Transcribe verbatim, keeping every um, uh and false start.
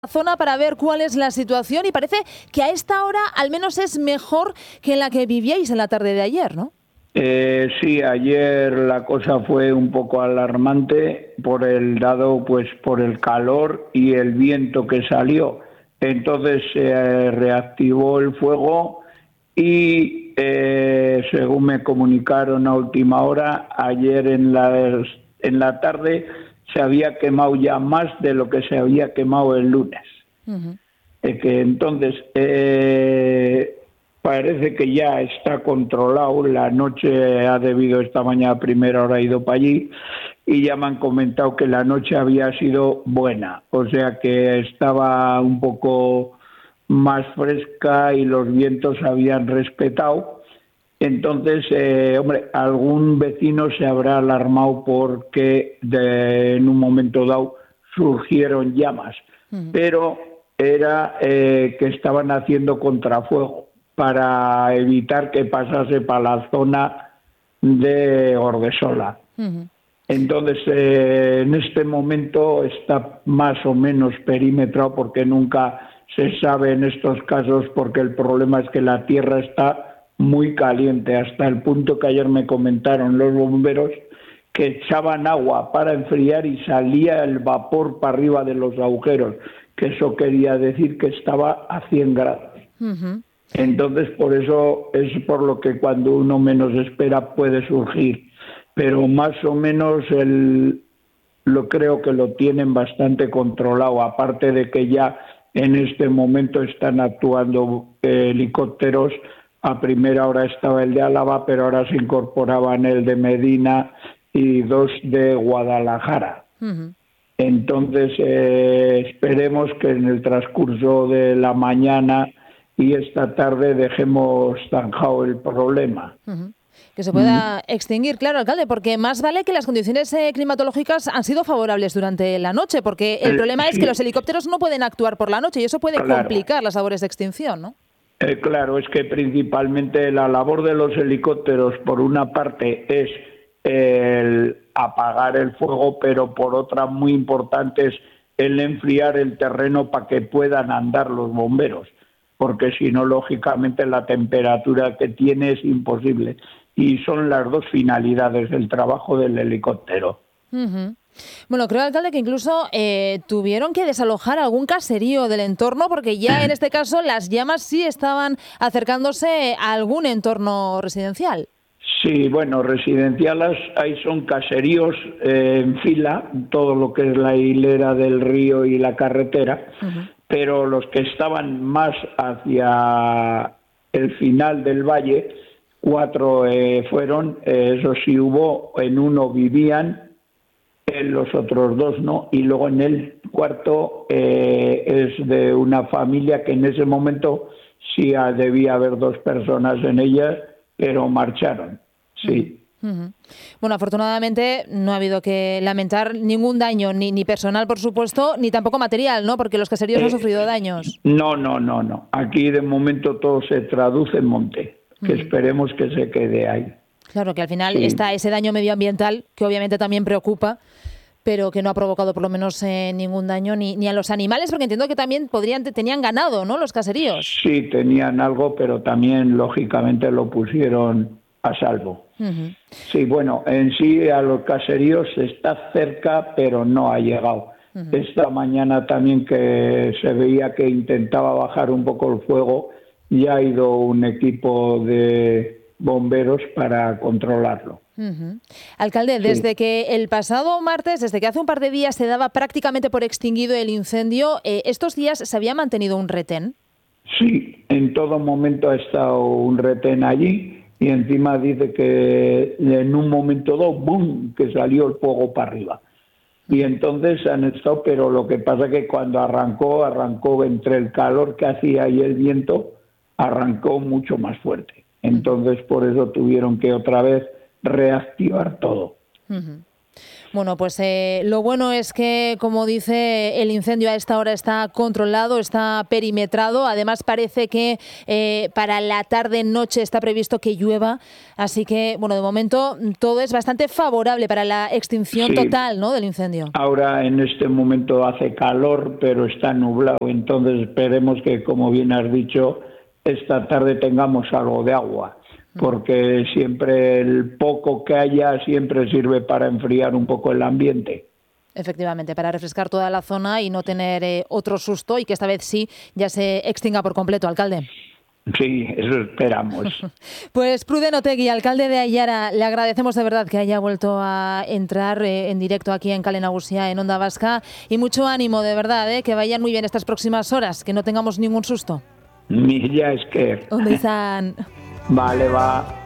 Zona para ver cuál es la situación y parece que a esta hora al menos es mejor que en la que vivíais en la tarde de ayer, ¿no? Eh, sí, ayer la cosa fue un poco alarmante por el dado, pues por el calor y el viento que salió. Entonces se eh, reactivó el fuego y eh, según me comunicaron a última hora, ayer en la, en la tarde se había quemado ya más de lo que se había quemado el lunes. Uh-huh. Eh, que entonces eh, parece que ya está controlado. La noche ha debido, esta mañana a primera hora, ido para allí y ya me han comentado que la noche había sido buena, o sea que estaba un poco más fresca y los vientos habían respetado. Entonces, eh, hombre, algún vecino se habrá alarmado porque de, en un momento dado surgieron llamas, uh-huh. pero era eh, que estaban haciendo contrafuego para evitar que pasase para la zona de Ordesola. Uh-huh. Entonces, eh, en este momento está más o menos perimetrado porque nunca se sabe en estos casos, porque el problema es que la tierra está muy caliente, hasta el punto que ayer me comentaron los bomberos que echaban agua para enfriar y salía el vapor para arriba de los agujeros, que eso quería decir que estaba a cien grados. Uh-huh. Entonces, por eso es por lo que cuando uno menos espera puede surgir, pero más o menos el, lo creo que lo tienen bastante controlado, aparte de que ya en este momento están actuando eh, helicópteros. A primera hora estaba el de Álava, pero ahora se incorporaban el de Medina y dos de Guadalajara. Uh-huh. Entonces, eh, esperemos que en el transcurso de la mañana y esta tarde dejemos zanjado el problema. Uh-huh. Que se pueda uh-huh. extinguir, claro, alcalde, porque más vale que las condiciones eh, climatológicas han sido favorables durante la noche, porque el, el problema sí. es que los helicópteros no pueden actuar por la noche y eso puede claro. complicar las labores de extinción, ¿no? Eh, claro, es que principalmente la labor de los helicópteros, por una parte, es el apagar el fuego, pero por otra, muy importante, es el enfriar el terreno para que puedan andar los bomberos, porque si no, lógicamente, la temperatura que tiene es imposible. Y son las dos finalidades del trabajo del helicóptero. Uh-huh. Bueno, creo, alcalde, que incluso eh, tuvieron que desalojar algún caserío del entorno porque ya en este caso las llamas sí estaban acercándose a algún entorno residencial. Sí, bueno, residenciales, ahí son caseríos eh, en fila, todo lo que es la hilera del río y la carretera, uh-huh. pero los que estaban más hacia el final del valle, cuatro eh, fueron, eh, eso sí hubo, en uno vivían, en los otros dos no, y luego en el cuarto eh, es de una familia que en ese momento sí debía haber dos personas en ella, pero marcharon, sí. Uh-huh. Bueno, afortunadamente no ha habido que lamentar ningún daño, ni, ni personal, por supuesto, ni tampoco material, ¿no? Porque los caseríos eh, no han sufrido daños. No, no, no, no. Aquí de momento todo se traduce en monte, que uh-huh. esperemos que se quede ahí. Claro, que al final sí. está ese daño medioambiental, que obviamente también preocupa, pero que no ha provocado por lo menos eh, ningún daño ni, ni a los animales, porque entiendo que también podrían tenían ganado, ¿no?, los caseríos. Sí, tenían algo, pero también, lógicamente, lo pusieron a salvo. Uh-huh. Sí, bueno, en sí a los caseríos está cerca, pero no ha llegado. Uh-huh. Esta mañana también que se veía que intentaba bajar un poco el fuego, ya ha ido un equipo de bomberos para controlarlo. Uh-huh. Alcalde, desde sí. que el pasado martes, desde que hace un par de días se daba prácticamente por extinguido el incendio, eh, ¿estos días se había mantenido un retén? Sí, en todo momento ha estado un retén allí y encima dice que en un momento dado, ¡bum!, que salió el fuego para arriba. Y entonces han estado, pero lo que pasa es que cuando arrancó, arrancó entre el calor que hacía y el viento, arrancó mucho más fuerte. Entonces, por eso tuvieron que otra vez reactivar todo. Uh-huh. Bueno, pues eh, lo bueno es que, como dice, el incendio a esta hora está controlado, está perimetrado. Además, parece que eh, para la tarde-noche está previsto que llueva. Así que, bueno, de momento todo es bastante favorable para la extinción sí. total, ¿no?, del incendio. Ahora, en este momento hace calor, pero está nublado. Entonces, esperemos que, como bien has dicho, esta tarde tengamos algo de agua, porque siempre el poco que haya siempre sirve para enfriar un poco el ambiente. Efectivamente, para refrescar toda la zona y no tener eh, otro susto y que esta vez sí ya se extinga por completo, alcalde. Sí, eso esperamos. Pues Pruden Otegi, alcalde de Aiara, le agradecemos de verdad que haya vuelto a entrar eh, en directo aquí en Kale Nagusia, en Onda Vasca, y mucho ánimo, de verdad, eh, que vayan muy bien estas próximas horas, que no tengamos ningún susto. Mila esker. Ondo izan. Vale, va.